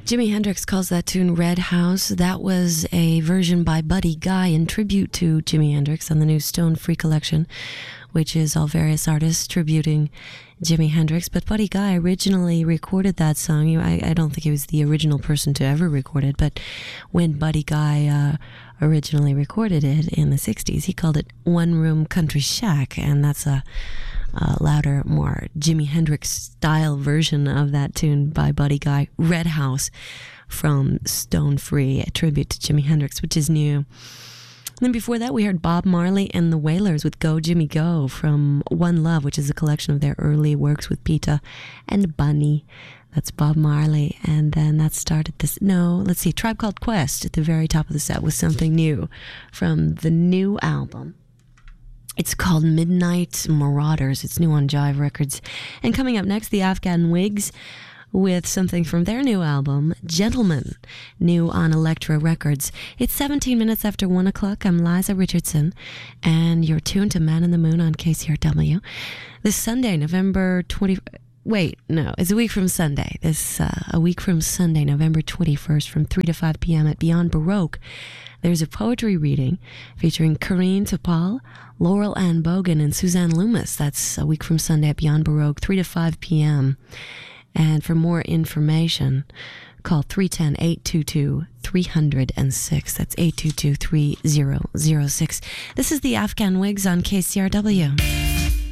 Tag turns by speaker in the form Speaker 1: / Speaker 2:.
Speaker 1: Jimi Hendrix calls that tune Red House. That was a version by Buddy Guy in tribute to Jimi Hendrix on the new Stone Free collection, which is all various artists tributing Jimi Hendrix. But Buddy Guy originally recorded that song. I don't think he was the original person to ever record it, but when Buddy Guy originally recorded it in the 60s, he called it One Room Country Shack, and that's a louder, more Jimi Hendrix style version of that tune by Buddy Guy, Red House from Stone Free, a tribute to Jimi Hendrix, which is new. And then before that, we heard Bob Marley and the Wailers with Go Jimmy Go from One Love, which is a collection of their early works with Peter and Bunny. That's Bob Marley. And then that started Tribe Called Quest at the very top of the set with something new from the new album. It's called Midnight Marauders. It's new on Jive Records. And coming up next, the Afghan Wigs with something from their new album, Gentlemen, new on Elektra Records. It's 17 minutes after 1 o'clock. I'm Liza Richardson, and you're tuned to Man in the Moon on KCRW. This Sunday, November 20... Wait, no, it's a week from Sunday. A week from Sunday, November 21st, from 3 to 5 p.m. at Beyond Baroque. There's a poetry reading featuring Karine Topal, Laurel Ann Bogan, and Suzanne Loomis. That's a week from Sunday at Beyond Baroque, 3 to 5 p.m. And for more information, call 310-822-306. That's 822-3006. This is the Afghan Wigs on KCRW.